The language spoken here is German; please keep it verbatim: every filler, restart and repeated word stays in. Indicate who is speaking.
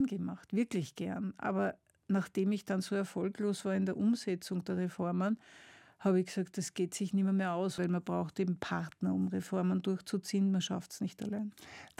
Speaker 1: gemacht, wirklich gern. Aber nachdem ich dann so erfolglos war in der Umsetzung der Reformen, habe ich gesagt, das geht sich nicht mehr, mehr aus, weil man braucht eben Partner, um Reformen durchzuziehen. Man schafft es nicht allein.